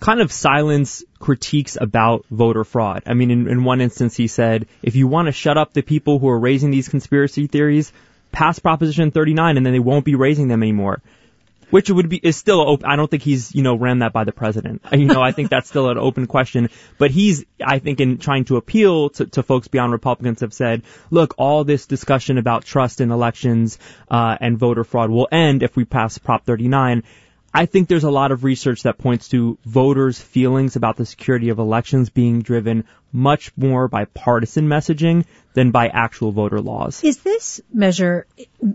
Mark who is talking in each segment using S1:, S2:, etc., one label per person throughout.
S1: kind of silence critiques about voter fraud. I mean, in one instance, he said, if you want to shut up the people who are raising these conspiracy theories, pass Proposition 39 and then they won't be raising them anymore. Which is still open. I don't think he's, ran that by the president. I think that's still an open question. But he's, I think, in trying to appeal to folks beyond Republicans, have said, look, all this discussion about trust in elections and voter fraud will end if we pass Prop 39. I think there's a lot of research that points to voters' feelings about the security of elections being driven much more by partisan messaging than by actual voter laws.
S2: Is this measure,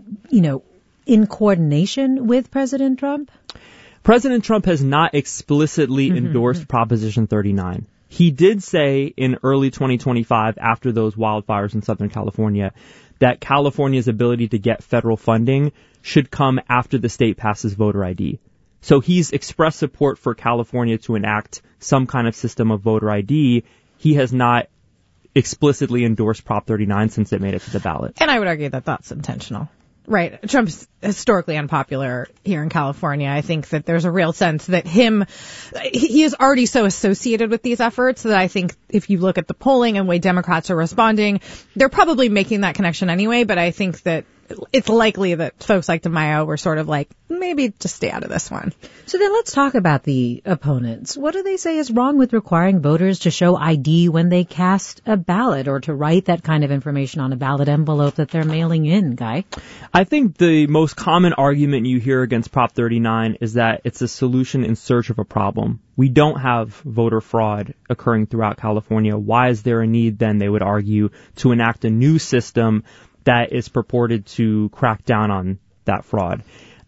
S2: in coordination with President Trump?
S1: President Trump has not explicitly endorsed Proposition 39. He did say in early 2025, after those wildfires in Southern California, that California's ability to get federal funding should come after the state passes voter ID. So he's expressed support for California to enact some kind of system of voter ID. He has not explicitly endorsed Prop 39 since it made it to the ballot.
S3: And I would argue that that's intentional. Right. Trump's historically unpopular here in California. I think that there's a real sense that he is already so associated with these efforts that I think if you look at the polling and the way Democrats are responding, they're probably making that connection anyway. But I think that it's likely that folks like DeMaio were sort of like, maybe just stay out of this one.
S2: So then let's talk about the opponents. What do they say is wrong with requiring voters to show ID when they cast a ballot or to write that kind of information on a ballot envelope that they're mailing in, Guy?
S1: I think the most common argument you hear against Prop 39 is that it's a solution in search of a problem. We don't have voter fraud occurring throughout California. Why is there a need then, they would argue, to enact a new system that is purported to crack down on that fraud?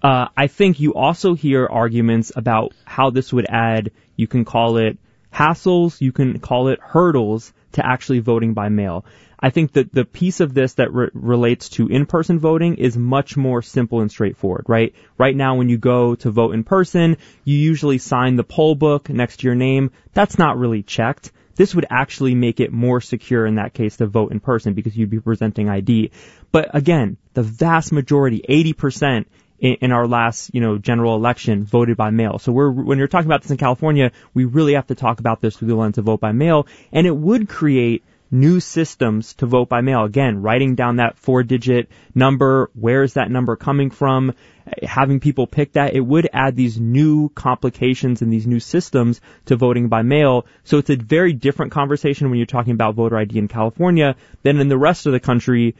S1: I think you also hear arguments about how this would add, you can call it hassles, you can call it hurdles to actually voting by mail. I think that the piece of this that relates to in-person voting is much more simple and straightforward, right? Right now, when you go to vote in person, you usually sign the poll book next to your name. That's not really checked. This would actually make it more secure in that case to vote in person because you'd be presenting ID. But again, the vast majority, 80%, in our last, general election voted by mail. So when you're talking about this in California, we really have to talk about this through the lens of vote by mail. And it would create new systems to vote by mail. Again, writing down that 4-digit number, where is that number coming from, having people pick that. It would add these new complications and these new systems to voting by mail. So it's a very different conversation when you're talking about voter ID in California than in the rest of the country,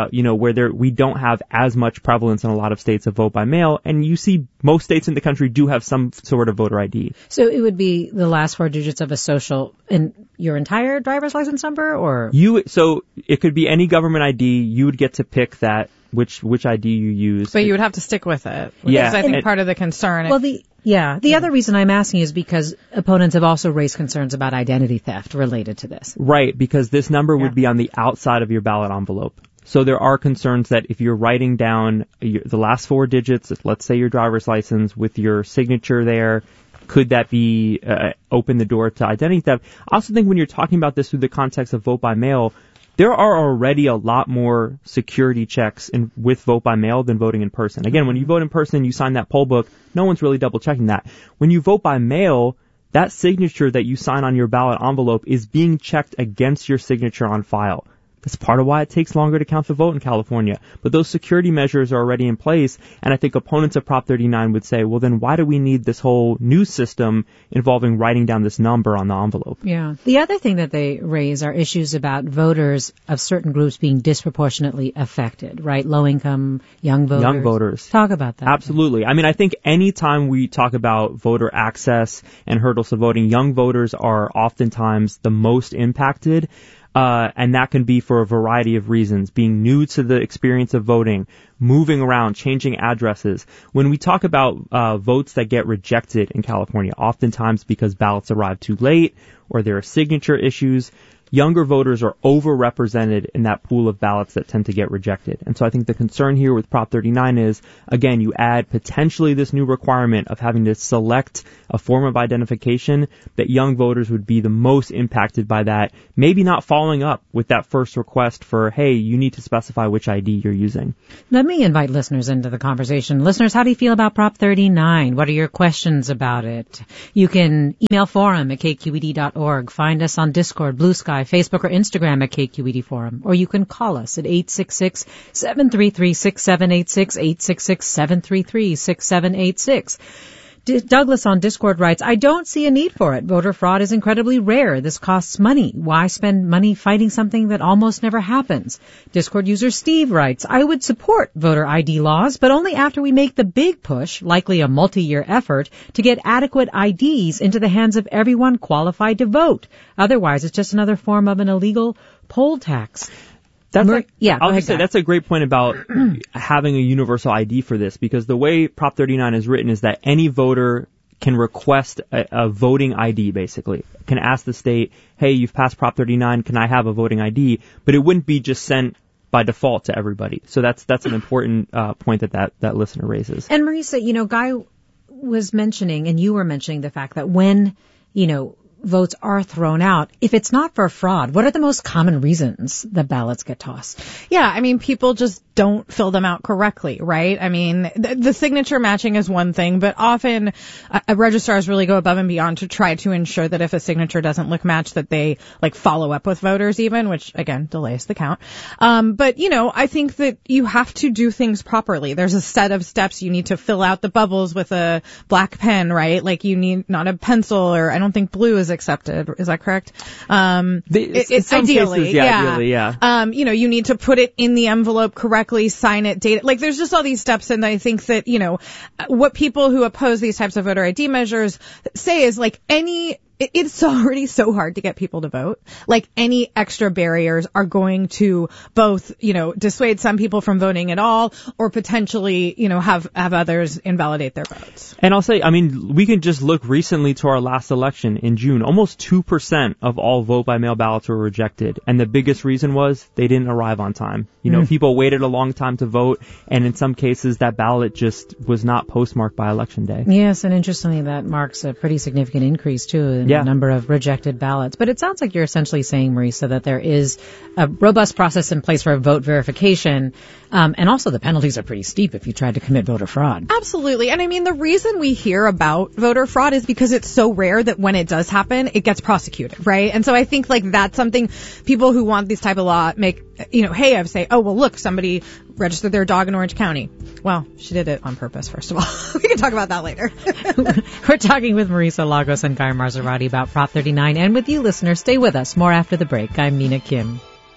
S1: where we don't have as much prevalence in a lot of states of vote by mail. And you see most states in the country do have some sort of voter ID.
S2: So it would be the last 4 digits of a social in your entire driver's license number, or?
S1: So it could be any government ID. You would get to pick that, which ID you use.
S3: But you would have to stick with it.
S1: Yeah.
S3: Because I think part of the concern.
S2: Well, the other reason I'm asking is because opponents have also raised concerns about identity theft related to this.
S1: Right, because this number would be on the outside of your ballot envelope. So there are concerns that if you're writing down the last 4 digits, let's say your driver's license with your signature there, could that be open the door to identity theft? I also think when you're talking about this through the context of vote by mail, there are already a lot more security checks with vote by mail than voting in person. Again, when you vote in person, you sign that poll book, no one's really double checking that. When you vote by mail, that signature that you sign on your ballot envelope is being checked against your signature on file. That's part of why it takes longer to count the vote in California. But those security measures are already in place, and I think opponents of Prop 39 would say, well, then why do we need this whole new system involving writing down this number on the envelope?
S2: Yeah. The other thing that they raise are issues about voters of certain groups being disproportionately affected, right? Low income, young voters.
S1: Young voters.
S2: Talk about that.
S1: Absolutely. I mean, I think any time we talk about voter access and hurdles to voting, young voters are oftentimes the most impacted. And that can be for a variety of reasons, being new to the experience of voting, moving around, changing addresses. When we talk about votes that get rejected in California, oftentimes because ballots arrive too late or there are signature issues, younger voters are overrepresented in that pool of ballots that tend to get rejected. And so I think the concern here with Prop 39 is, again, you add potentially this new requirement of having to select a form of identification, that young voters would be the most impacted by that, maybe not following up with that first request for, hey, you need to specify which ID you're using.
S2: Let me invite listeners into the conversation. Listeners, how do you feel about Prop 39? What are your questions about it? You can email forum@kqed.org, find us on Discord, Blue Sky, Facebook, or Instagram at KQED Forum, or you can call us at 866-733-6786, 866-733-6786. Douglas on Discord writes, I don't see a need for it. Voter fraud is incredibly rare. This costs money. Why spend money fighting something that almost never happens? Discord user Steve writes, I would support voter ID laws, but only after we make the big push, likely a multi-year effort, to get adequate IDs into the hands of everyone qualified to vote. Otherwise, it's just another form of an illegal poll tax.
S1: I'll
S2: just
S1: say that's a great point about having a universal ID for this, because the way Prop 39 is written is that any voter can request a voting ID, basically. Can ask the state, hey, you've passed Prop 39, can I have a voting ID? But it wouldn't be just sent by default to everybody. So that's an important point that listener raises.
S2: And Marisa, Guy was mentioning, and you were mentioning the fact that when, votes are thrown out, if it's not for fraud, what are the most common reasons that ballots get tossed?
S3: Yeah, I mean, people just don't fill them out correctly, right? I mean, the signature matching is one thing, but often registrars really go above and beyond to try to ensure that if a signature doesn't look matched, that they follow up with voters even, which again delays the count. But I think that you have to do things properly. There's a set of steps. You need to fill out the bubbles with a black pen, right? You need not a pencil, or I don't think blue is accepted. Is that correct?
S1: It's ideally,
S3: cases, yeah. You need to put it in the envelope correctly, sign it, date it. There's just all these steps, and I think that, what people who oppose these types of voter ID measures say is it's already so hard to get people to vote. Any extra barriers are going to both, dissuade some people from voting at all, or potentially, have others invalidate their votes.
S1: And I'll say, we can just look recently to our last election in June. Almost 2% of all vote-by-mail ballots were rejected. And the biggest reason was they didn't arrive on time. People waited a long time to vote, and in some cases that ballot just was not postmarked by Election Day.
S2: Yes, and interestingly, that marks a pretty significant increase, too, in the number of rejected ballots. But it sounds like you're essentially saying, Marisa, that there is a robust process in place for vote verification, and also the penalties are pretty steep if you tried to commit voter fraud.
S3: Absolutely. And the reason we hear about voter fraud is because it's so rare that when it does happen, it gets prosecuted, right? And so I think that's something people who want these type of law make, say, oh, well, look, somebody registered their dog in Orange County. Well, she did it on purpose, first of all. We can talk about that later.
S2: We're talking with Marisa Lagos and Guy Marzorati about Prop 39, and with you, listeners, stay with us. More after the break. I'm Mina Kim.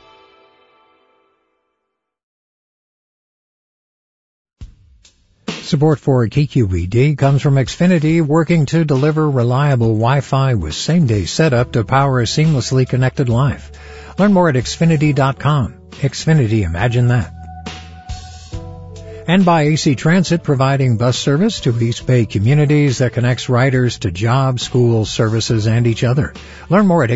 S4: Support for KQED comes from Xfinity, working to deliver reliable Wi-Fi with same-day setup to power a seamlessly connected life. Learn more at Xfinity.com. Xfinity, imagine that. And by AC Transit, providing bus service to East Bay communities that connects riders to jobs, schools, services, and each other. Learn more at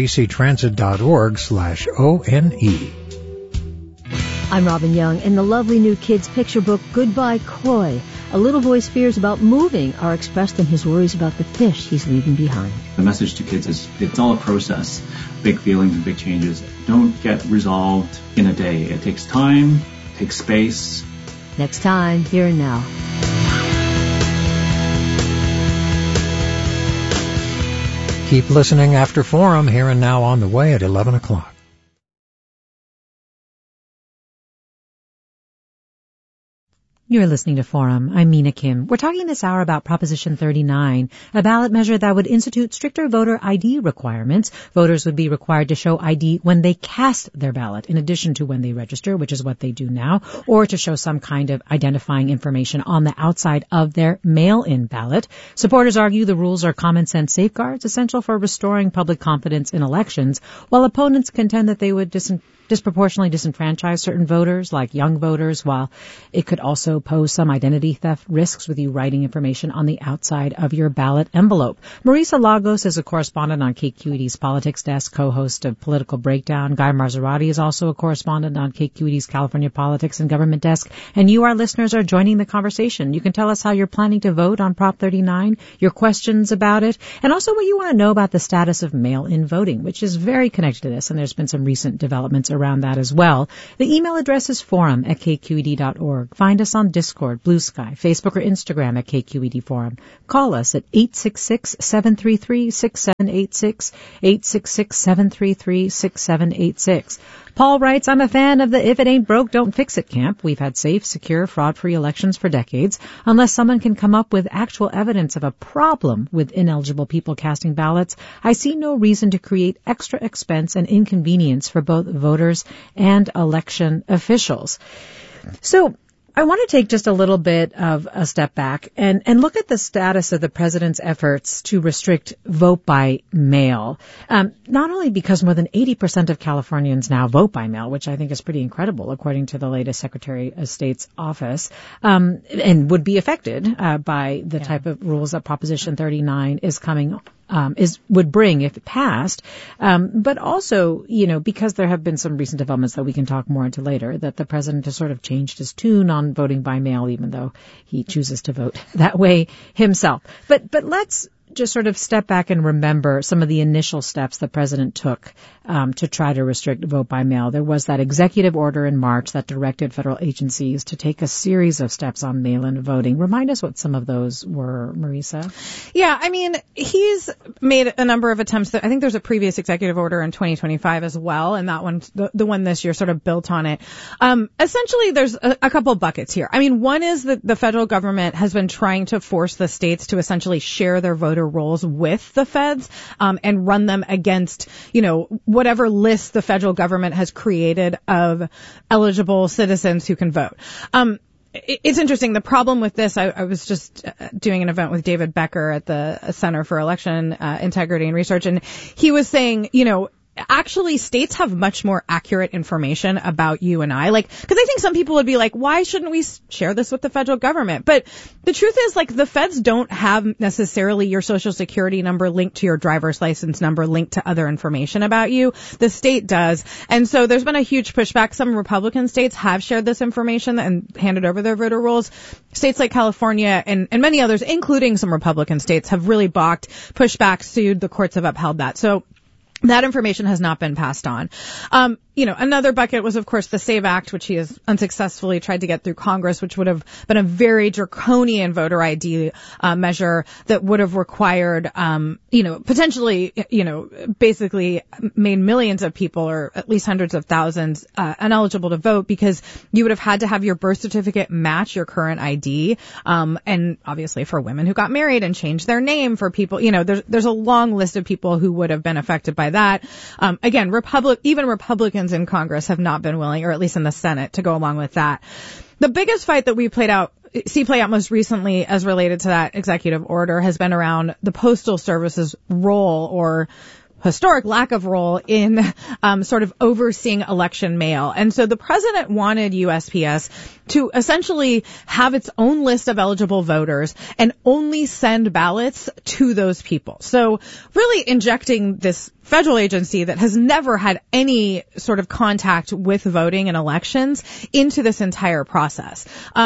S4: actransit.org/ONE.
S5: I'm Robin Young, and the lovely new kids' picture book, Goodbye Koi. A little boy's fears about moving are expressed in his worries about the fish he's leaving behind.
S6: The message to kids is it's all a process. Big feelings and big changes don't get resolved in a day. It takes time, takes space.
S5: Next time, Here and Now.
S4: Keep listening after Forum, Here and Now on the way at 11 o'clock.
S2: You're listening to Forum. I'm Mina Kim. We're talking this hour about Proposition 39, a ballot measure that would institute stricter voter ID requirements. Voters would be required to show ID when they cast their ballot, in addition to when they register, which is what they do now, or to show some kind of identifying information on the outside of their mail-in ballot. Supporters argue the rules are common-sense safeguards essential for restoring public confidence in elections, while opponents contend that they would disproportionately disenfranchise certain voters, like young voters, while it could also also pose some identity theft risks with you writing information on the outside of your ballot envelope. Marisa Lagos is a correspondent on KQED's Politics Desk, co-host of Political Breakdown. Guy Marzorati is also a correspondent on KQED's California Politics and Government Desk. And you, our listeners, are joining the conversation. You can tell us how you're planning to vote on Prop 39, your questions about it, and also what you want to know about the status of mail-in voting, which is very connected to this, and there's been some recent developments around that as well. The email address is forum@kqed.org. Find us on Discord, Blue Sky, Facebook, or Instagram at KQED Forum. Call us at 866-733-6786, 866-733-6786. Paul writes, I'm a fan of the if it ain't broke, don't fix it camp. We've had safe, secure, fraud-free elections for decades. Unless someone can come up with actual evidence of a problem with ineligible people casting ballots, I see no reason to create extra expense and inconvenience for both voters and election officials. So I want to take just a little bit of a step back and look at the status of the president's efforts to restrict vote by mail. Not only because more than 80% of Californians now vote by mail, which I think is pretty incredible according to the latest Secretary of State's office, and would be affected by the type of rules that Proposition 39 is coming would bring if it passed. But also, because there have been some recent developments that we can talk more into later, that the president has sort of changed his tune on voting by mail, even though he chooses to vote that way himself. But let's just sort of step back and remember some of the initial steps the president took to try to restrict vote by mail. There was that executive order in March that directed federal agencies to take a series of steps on mail-in voting. Remind us what some of those were, Marisa.
S3: Yeah, I mean, he's made a number of attempts. I think there's a previous executive order in 2025 as well, and that one, the one this year, sort of built on it. Essentially, there's a couple buckets here. I mean, one is that the federal government has been trying to force the states to essentially share their voter rolls with the feds and run them against, whatever list the federal government has created of eligible citizens who can vote. It's interesting. The problem with this, I was just doing an event with David Becker at the Center for Election Integrity and Research, and he was saying, actually states have much more accurate information about you and I. Because I think some people would be like, why shouldn't we share this with the federal government? But the truth is, the feds don't have necessarily your social security number linked to your driver's license number linked to other information about you. The state does. And so there's been a huge pushback. Some Republican states have shared this information and handed over their voter rolls. States like California and many others, including some Republican states, have really balked, pushed back, sued. The courts have upheld that. So that information has not been passed on. Another bucket was, of course, the SAVE Act, which he has unsuccessfully tried to get through Congress, which would have been a very draconian voter ID measure that would have required, potentially, basically made millions of people, or at least hundreds of thousands, ineligible to vote, because you would have had to have your birth certificate match your current ID. And obviously for women who got married and changed their name, for people, there's a long list of people who would have been affected by that. Again, even Republicans in Congress have not been willing, or at least in the Senate, to go along with that. The biggest fight that we play out most recently as related to that executive order has been around the Postal Service's role, or historic lack of role, in sort of overseeing election mail. And so the president wanted USPS to essentially have its own list of eligible voters and only send ballots to those people. So really injecting this federal agency that has never had any sort of contact with voting and elections into this entire process.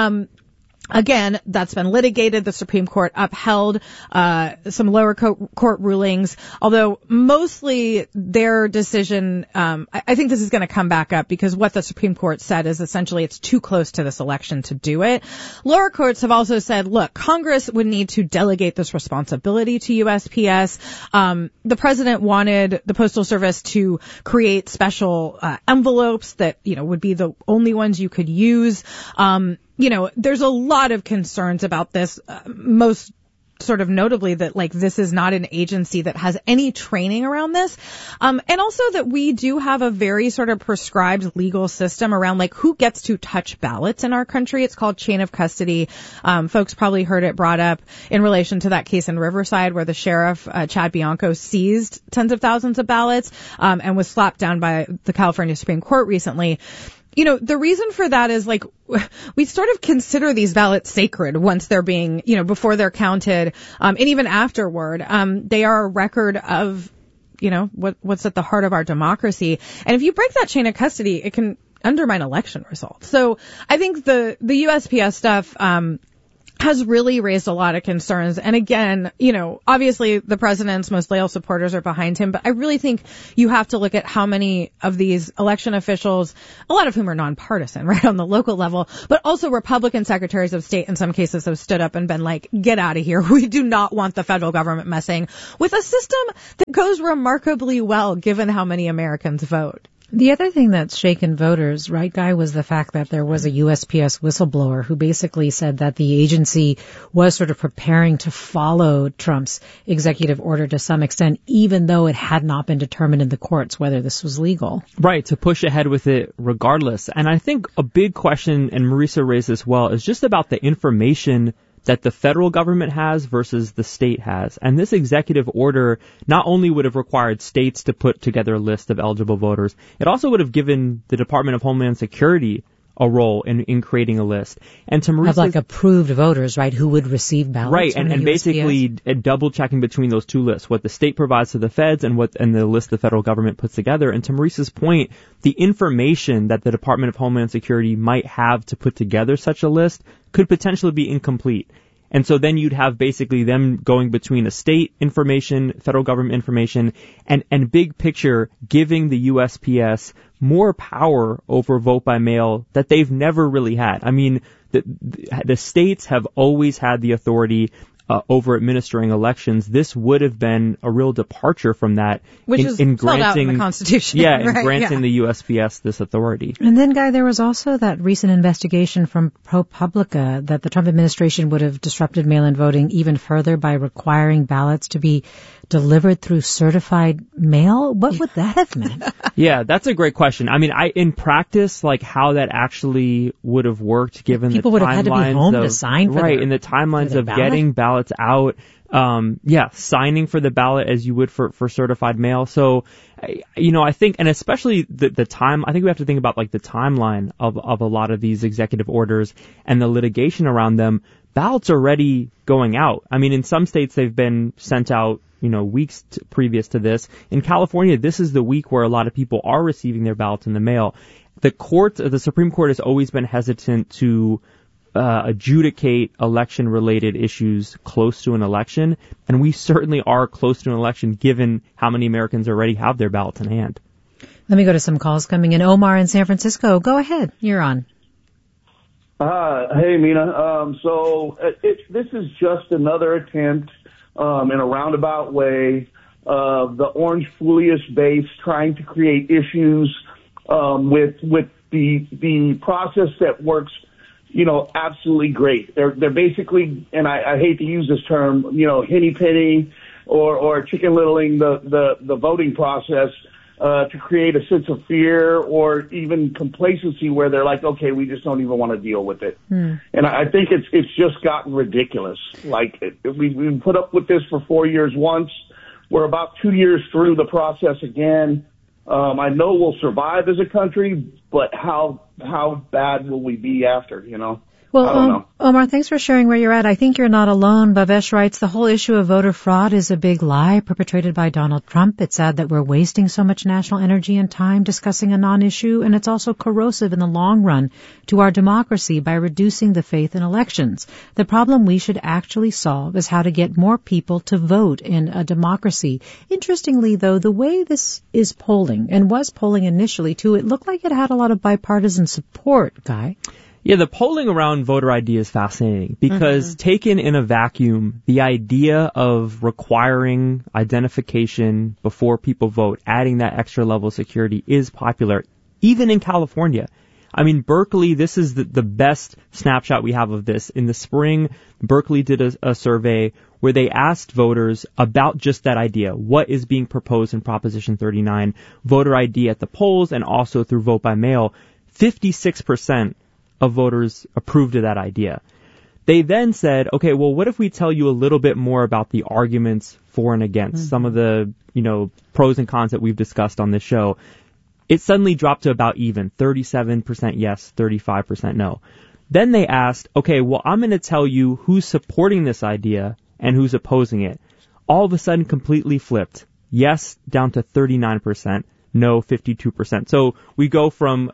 S3: Again, that's been litigated. The Supreme Court upheld some lower court rulings, although mostly their decision, I think this is going to come back up, because what the Supreme Court said is essentially it's too close to this election to do it. Lower courts have also said, look, Congress would need to delegate this responsibility to USPS. The president wanted the Postal Service to create special envelopes that, would be the only ones you could use. There's a lot of concerns about this, most sort of notably that this is not an agency that has any training around this. And also that we do have a very sort of prescribed legal system around who gets to touch ballots in our country. It's called chain of custody. Folks probably heard it brought up in relation to that case in Riverside where the sheriff, Chad Bianco, seized tens of thousands of ballots, and was slapped down by the California Supreme Court recently. The reason for that is like we sort of consider these ballots sacred once they're being, before they're counted, and even afterward. They are a record of, what's at the heart of our democracy. And if you break that chain of custody, it can undermine election results. So I think the USPS stuff, has really raised a lot of concerns. And again, obviously the president's most loyal supporters are behind him, but I really think you have to look at how many of these election officials, a lot of whom are nonpartisan, right, on the local level, but also Republican secretaries of state in some cases have stood up and been like, get out of here. We do not want the federal government messing with a system that goes remarkably well given how many Americans vote.
S2: The other thing that's shaken voters, right, Guy, was the fact that there was a USPS whistleblower who basically said that the agency was sort of preparing to follow Trump's executive order to some extent, even though it had not been determined in the courts whether this was legal.
S1: Right, to push ahead with it regardless. And I think a big question, and Marisa raised this well, is just about the information that the federal government has versus the state has. And this executive order not only would have required states to put together a list of eligible voters, it also would have given the Department of Homeland Security a role in creating a list. And to Marisa's,
S2: of like approved voters, right, who would receive ballots.
S1: Right, and basically double checking between those two lists, what the state provides to the feds and the list the federal government puts together. And to Marisa's point, the information that the Department of Homeland Security might have to put together such a list could potentially be incomplete. And so then you'd have basically them going between a state information, federal government information, and big picture giving the USPS more power over vote by mail that they've never really had. I mean, the states have always had the authority over administering elections. This would have been a real departure from that,
S3: which is spelled out in the Constitution.
S1: Yeah, right, in granting the USPS this authority.
S2: And then, Guy, there was also that recent investigation from ProPublica that the Trump administration would have disrupted mail-in voting even further by requiring ballots to be delivered through certified mail. What would that have meant?
S1: Yeah, that's a great question. I mean, in practice, like how that actually would have worked given
S2: people
S1: the
S2: would have had to be home to sign for
S1: right,
S2: in
S1: the timelines of
S2: ballot?
S1: Getting ballots out. Signing for the ballot as you would for certified mail. So, I think, and especially the time, I think we have to think about like the timeline of a lot of these executive orders and the litigation around them. Ballots are already going out. I mean, in some states they've been sent out, weeks previous to this. In California, this is the week where a lot of people are receiving their ballots in the mail. The Supreme Court has always been hesitant to adjudicate election-related issues close to an election, and we certainly are close to an election given how many Americans already have their ballots in hand.
S2: Let me go to some calls coming in. Omar in San Francisco, go ahead. You're on.
S7: Hey, Mina. This is just another attempt in a roundabout way of the Orange Julius base trying to create issues with the process that works absolutely great. They're basically, and I hate to use this term, henny penny or chicken littling the voting process to create a sense of fear or even complacency where they're like, okay, we just don't even want to deal with it. And I think it's just gotten ridiculous. Like we've put up with this for 4 years once. We're about 2 years through the process again. I know we'll survive as a country, but how bad will we be after,
S2: Well,
S7: I don't know.
S2: Omar, thanks for sharing where you're at. I think you're not alone. Bhavesh writes, the whole issue of voter fraud is a big lie perpetrated by Donald Trump. It's sad that we're wasting so much national energy and time discussing a non-issue, and it's also corrosive in the long run to our democracy by reducing the faith in elections. The problem we should actually solve is how to get more people to vote in a democracy. Interestingly, though, the way this is polling, and was polling initially, too, it looked like it had a lot of bipartisan support, Guy.
S1: Yeah, the polling around voter ID is fascinating because taken in a vacuum, the idea of requiring identification before people vote, adding that extra level of security is popular, even in California. I mean, Berkeley, this is the best snapshot we have of this. In the spring, Berkeley did a survey where they asked voters about just that idea. What is being proposed in Proposition 39, voter ID at the polls and also through vote by mail. 56% of voters approved of that idea. They then said, okay, well, what if we tell you a little bit more about the arguments for and against, some of the, pros and cons that we've discussed on this show. it suddenly dropped to about even, 37% yes, 35% no. Then they asked, okay, well, I'm going to tell you who's supporting this idea and who's opposing it. All of a sudden completely flipped. Yes down to 39%, no 52%. So we go from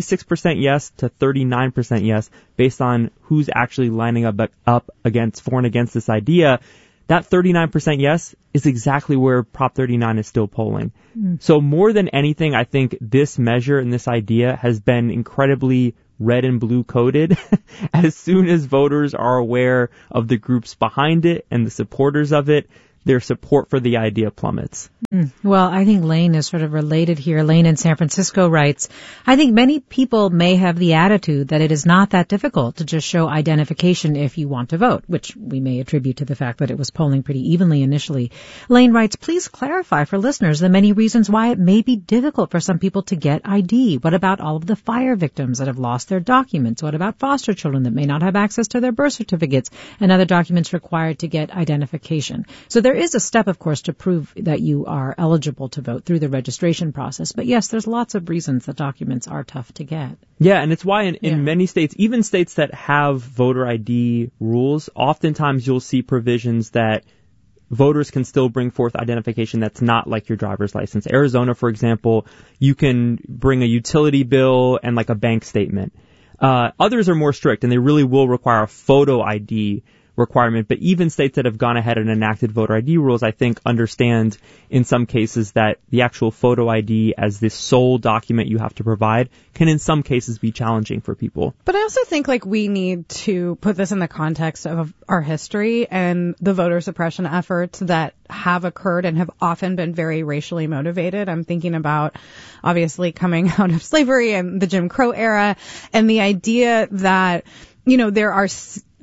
S1: 56% yes to 39% yes based on who's actually lining up against, for and against this idea. That 39% yes is exactly where Prop 39 is still polling. So more than anything, I think this measure and this idea has been incredibly red and blue coded. As soon as voters are aware of the groups behind it and the supporters of it, their support for the idea plummets.
S2: Well, I think Lane is sort of related here. Lane in San Francisco writes, I think many people may have the attitude that it is not that difficult to just show identification if you want to vote, which we may attribute to the fact that it was polling pretty evenly initially. Lane writes, please clarify for listeners the many reasons why it may be difficult for some people to get ID. What about all of the fire victims that have lost their documents? What about foster children that may not have access to their birth certificates and other documents required to get identification? So there is a step, of course, to prove that you are eligible to vote through the registration process. But yes, there's lots of reasons that documents are tough to get.
S1: Yeah, and it's why in many states, even states that have voter ID rules, oftentimes you'll see provisions that voters can still bring forth identification that's not like your driver's license. Arizona, for example, you can bring a utility bill and like a bank statement. Others are more strict, and they really will require a photo ID requirement, but even states that have gone ahead and enacted voter ID rules, I think, understand in some cases that the actual photo ID as the sole document you have to provide can in some cases be challenging for people.
S3: But I also think like we need to put this in the context of our history and the voter suppression efforts that have occurred and have often been very racially motivated. I'm thinking about obviously coming out of slavery and the Jim Crow era and the idea that, you know, there are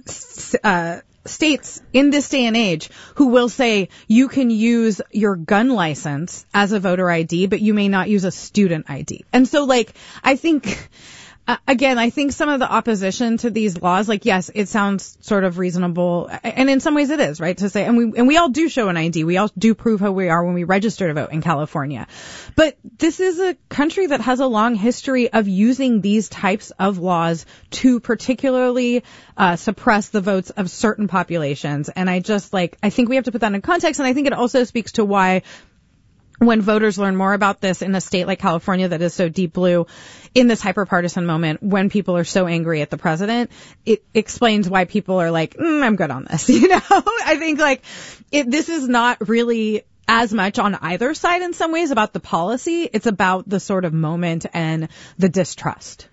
S3: states in this day and age who will say you can use your gun license as a voter ID, but you may not use a student ID. And so, like, I think, again, I think some of the opposition to these laws, like, yes, it sounds sort of reasonable, and in some ways it is, right, to say, and we all do show an ID. We all do prove who we are when we register to vote in California. But this is a country that has a long history of using these types of laws to particularly suppress the votes of certain populations. And I think we have to put that in context, and I think it also speaks to why when voters learn more about this in a state like California that is so deep blue, in this hyper-partisan moment, when people are so angry at the president, it explains why people are like, I'm good on this. You know, I think this is not really as much on either side in some ways about the policy. It's about the sort of moment and the distrust.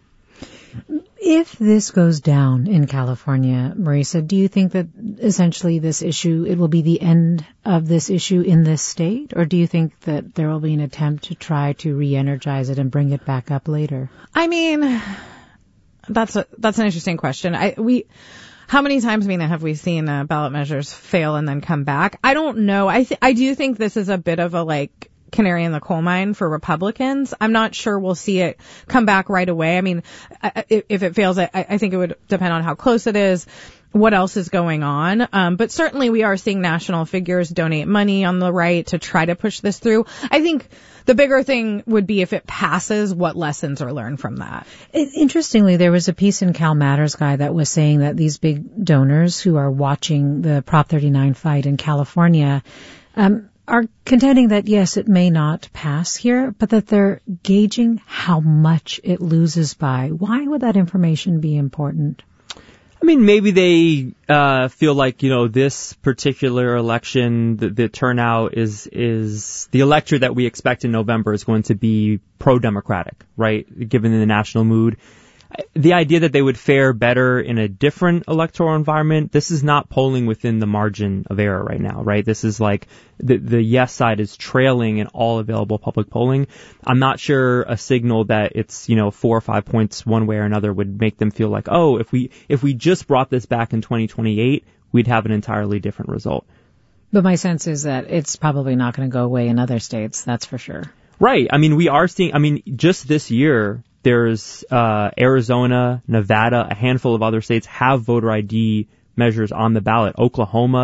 S2: If this goes down in California, Marisa, do you think that essentially this issue, it will be the end of this issue in this state? Or do you think that there will be an attempt to try to re-energize it and bring it back up later?
S3: I mean, that's an interesting question. How many times, Mina, have we seen ballot measures fail and then come back? I don't know. I do think this is a bit of a canary in the coal mine for Republicans. I'm not sure we'll see it come back right away. I mean, if it fails, I think it would depend on how close it is, what else is going on. But certainly we are seeing national figures donate money on the right to try to push this through. I think the bigger thing would be if it passes, what lessons are learned from that.
S2: Interestingly, there was a piece in Cal Matters Guy that was saying that these big donors who are watching the Prop 39 fight in California, are contending that, yes, it may not pass here, but that they're gauging how much it loses by. Why would that information be important?
S1: I mean, maybe they feel like, this particular election, the turnout is the electorate that we expect in November is going to be pro-democratic, right, given the national mood. The idea that they would fare better in a different electoral environment, this is not polling within the margin of error right now, right? This is like the yes side is trailing in all available public polling. I'm not sure a signal that it's, 4 or 5 points one way or another would make them feel like, oh, if we just brought this back in 2028, we'd have an entirely different result.
S2: But my sense is that it's probably not going to go away in other states, that's for sure.
S1: Right. I mean, we are seeing, just this year, there's Arizona, Nevada, a handful of other states have voter ID measures on the ballot. Oklahoma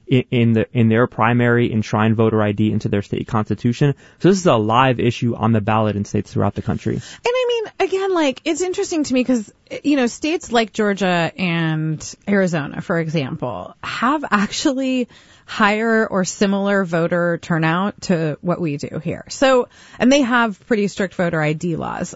S1: in their primary enshrine voter ID into their state constitution. So this is a live issue on the ballot in states throughout the country.
S3: And I mean, again, like, it's interesting to me because, you know, states like Georgia and Arizona, for example, have actually higher or similar voter turnout to what we do here. So, and they have pretty strict voter ID laws.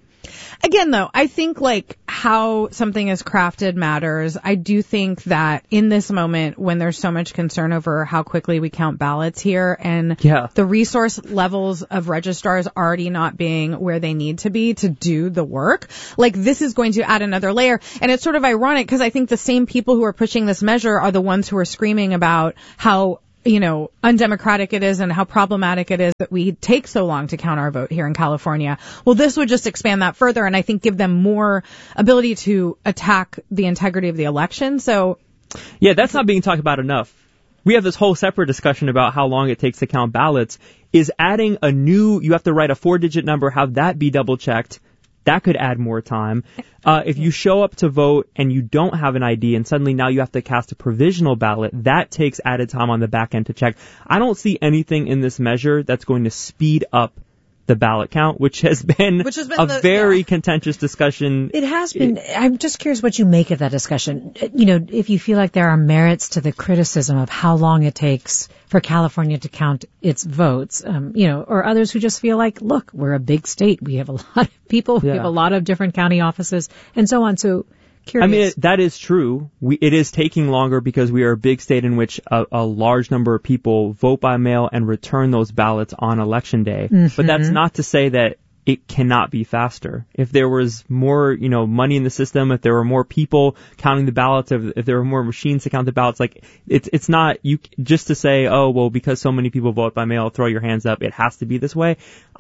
S3: Again, though, I think like how something is crafted matters. I do think that in this moment when there's so much concern over how quickly we count ballots here and the resource levels of registrars already not being where they need to be to do the work, like this is going to add another layer. And it's sort of ironic because I think the same people who are pushing this measure are the ones who are screaming about how, you know, undemocratic it is and how problematic it is that we take so long to count our vote here in California. Well, this would just expand that further and I think give them more ability to attack the integrity of the election. So,
S1: yeah, that's not being talked about enough. We have this whole separate discussion about how long it takes to count ballots. Is adding a new, you have to write a 4-digit number, have that be double checked. That could add more time. If you show up to vote and you don't have an ID and suddenly now you have to cast a provisional ballot, that takes added time on the back end to check. I don't see anything in this measure that's going to speed up the ballot count, which has been a very contentious discussion.
S2: It has been. I'm just curious what you make of that discussion. You know, if you feel like there are merits to the criticism of how long it takes for California to count its votes, you know, or others who just feel like, look, we're a big state. We have a lot of people. We have a lot of different county offices and so on. So curious.
S1: I mean, that is true. It is taking longer because we are a big state in which a large number of people vote by mail and return those ballots on election day. Mm-hmm. But that's not to say that it cannot be faster. If there was more, you know, money in the system, if there were more people counting the ballots, if there were more machines to count the ballots, like it's not you just to say, oh, well, because so many people vote by mail, throw your hands up, it has to be this way.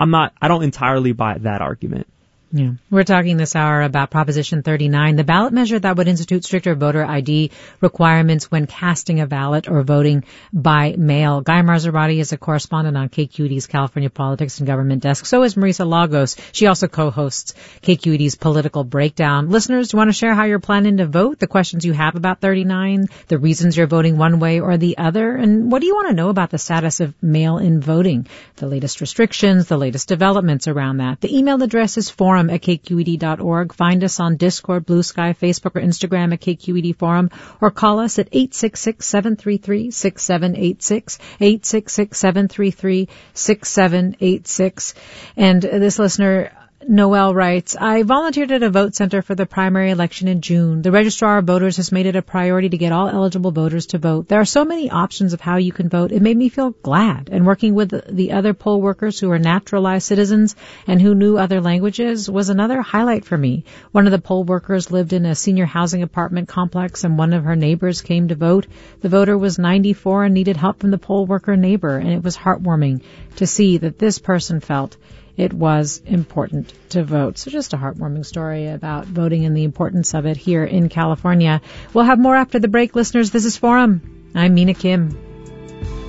S1: I don't entirely buy that argument.
S2: Yeah. We're talking this hour about Proposition 39, the ballot measure that would institute stricter voter ID requirements when casting a ballot or voting by mail. Guy Marzorati is a correspondent on KQED's California Politics and Government Desk. So is Marisa Lagos. She also co-hosts KQED's Political Breakdown. Listeners, do you want to share how you're planning to vote, the questions you have about 39, the reasons you're voting one way or the other, and what do you want to know about the status of mail-in voting, the latest restrictions, the latest developments around that? The email address is forum@kqed.org. Find us on Discord, Blue Sky, Facebook, or Instagram at KQED Forum, or call us at 866-733-6786, 866-733-6786. And this listener, Noel, writes, I volunteered at a vote center for the primary election in June. The registrar of voters has made it a priority to get all eligible voters to vote. There are so many options of how you can vote. It made me feel glad. And working with the other poll workers who are naturalized citizens and who knew other languages was another highlight for me. One of the poll workers lived in a senior housing apartment complex and one of her neighbors came to vote. The voter was 94 and needed help from the poll worker neighbor, and it was heartwarming to see that this person felt it was important to vote. So just a heartwarming story about voting and the importance of it here in California. We'll have more after the break, listeners. This is Forum. I'm Mina Kim.